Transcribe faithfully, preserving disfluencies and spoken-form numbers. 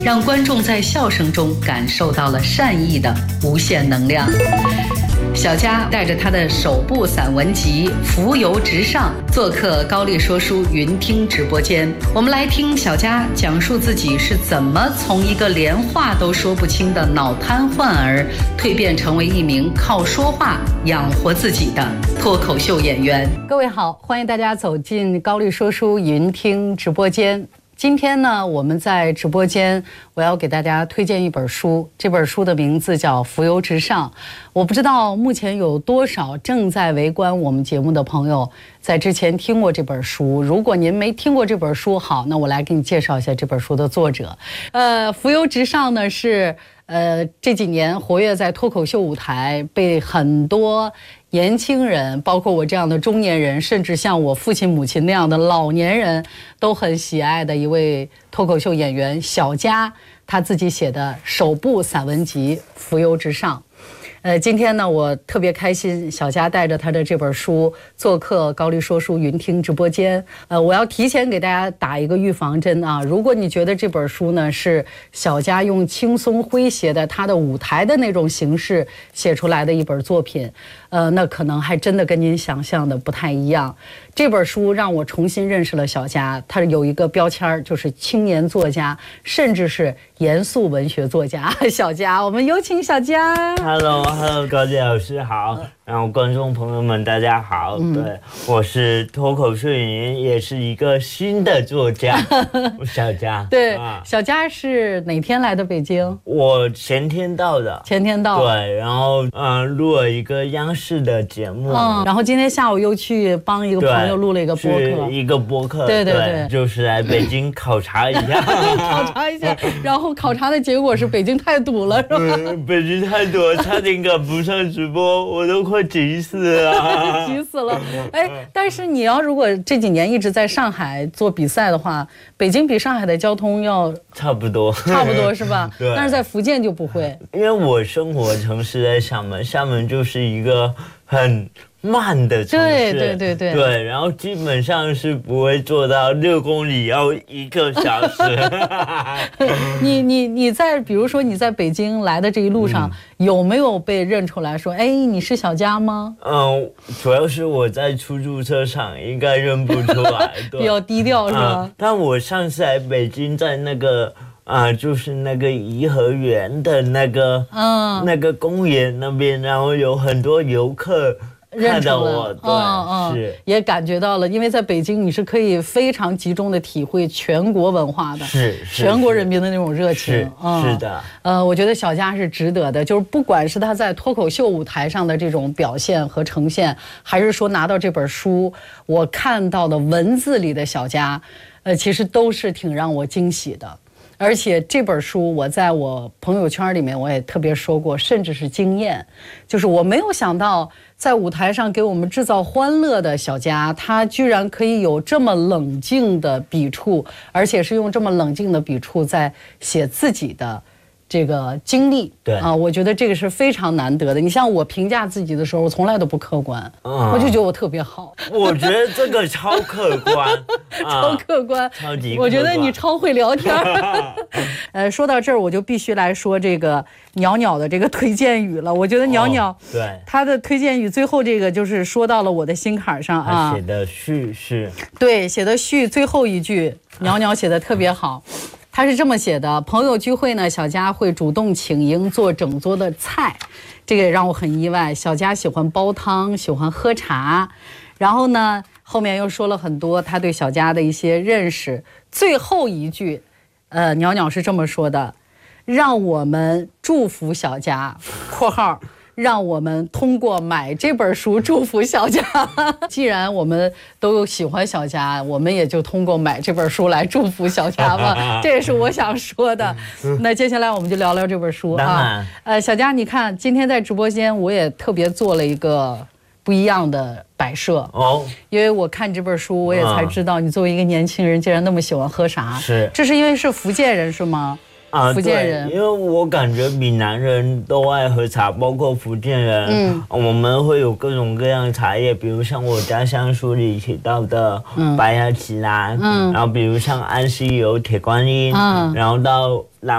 让观众在笑声中感受到了善意的无限能量。小佳带着他的首部散文集《浮游直上》做客高丽说书云听直播间，我们来听小佳讲述自己是怎么从一个连话都说不清的脑瘫患儿蜕变成为一名靠说话养活自己的脱口秀演员。各位好，欢迎大家走进高丽说书云听直播间。今天呢，我们在直播间，我要给大家推荐一本书，这本书的名字叫《浮游直上》。我不知道目前有多少正在围观我们节目的朋友在之前听过这本书。如果您没听过这本书，好，那我来给你介绍一下这本书的作者。呃，《浮游直上》呢是呃这几年活跃在脱口秀舞台，被很多年轻人，包括我这样的中年人，甚至像我父亲母亲那样的老年人都很喜爱的一位脱口秀演员小佳，他自己写的首部散文集《浮游直上》。呃，今天呢，我特别开心，小佳带着他的这本书做客高丽说书云听直播间。呃，我要提前给大家打一个预防针啊，如果你觉得这本书呢是小佳用轻松诙谐的他的舞台的那种形式写出来的一本作品，呃，那可能还真的跟您想象的不太一样。这本书让我重新认识了小佳，他有一个标签就是青年作家，甚至是严肃文学作家。小佳，我们有请小佳。 Hello。Hello， 高丽老师好，然后观众朋友们大家好，嗯、对，我是脱口秀演员，也是一个新的作家，我小佳。 对、啊，小佳是哪天来的北京？ 我前天到的。 前天到。 对，然后嗯、呃，录了一个央视的节目， 嗯，然后今天下午又去帮一个朋友录了一个播客， 一个播客， 对对 对, 对， 就是来北京考察一下， 考察一下，然后考察的结果是北京太堵了，是吧？ 嗯、北京太堵了，差点赶不上直播，我都快急死了， 急死了。哎，但是你要如果这几年一直在上海做比赛的话，北京比上海的交通要差不多， 差不多是吧？ 对。 但是在福建就不会， 因为我生活城市在厦门，厦门就是一个很慢的城市， 对对对对对，然后基本上是不会做到六公里要一个小时。 你你你在比如说你在北京来的这一路上、嗯，有没有被认出来说，哎，你是小佳吗？ 嗯，主要是我在出租车上应该认不出来， 比较低调是吧、 嗯？但我上次来北京，在那个。啊、呃，就是那个颐和园的那个，嗯，那个公园那边，然后有很多游客看到我，对、 嗯嗯，是也感觉到了，因为在北京你是可以非常集中的体会全国文化的， 是全国人民的那种热情， 是、 嗯、 是的， 呃，我觉得小佳是值得的，就是不管是他在脱口秀舞台上的这种表现和呈现，还是说拿到这本书，我看到的文字里的小佳，呃，其实都是挺让我惊喜的。而且这本书我在我朋友圈里面我也特别说过，甚至是惊艳，就是我没有想到在舞台上给我们制造欢乐的小佳，他居然可以有这么冷静的笔触，而且是用这么冷静的笔触在写自己的这个经历。 对啊，我觉得这个是非常难得的。你像我评价自己的时候，我从来都不客观，嗯、我就觉得我特别好。 我觉得这个超客观， 超客观， 啊、超级客观。 我觉得你超会聊天。呃，说到这儿，我就必须来说这个袅袅的这个推荐语了。我觉得袅袅、哦、 对他的推荐语最后这个就是说到了我的心坎上啊。 他写的序是， 对，写的序最后一句，袅袅写的特别好。他是这么写的：朋友聚会呢，小佳会主动请缨做整桌的菜，这个也让我很意外。小佳喜欢煲汤，喜欢喝茶，然后呢，后面又说了很多他对小佳的一些认识。最后一句，呃，袅袅是这么说的：让我们祝福小佳（括号）。让我们通过买这本书祝福小佳。既然我们都喜欢小佳，我们也就通过买这本书来祝福小佳吧。这也是我想说的。那接下来我们就聊聊这本书啊。呃，小佳，你看今天在直播间，我也特别做了一个不一样的摆设哦，因为我看这本书，我也才知道你作为一个年轻人，竟然那么喜欢喝茶。 是， 这是因为是福建人是吗？ 啊， 福建人， 因为我感觉闽南人都爱喝茶，包括福建人，嗯，我们会有各种各样的茶叶，比如像我家乡书里提到的白牙奇兰，嗯，然后比如像安溪有铁观音，嗯，然后到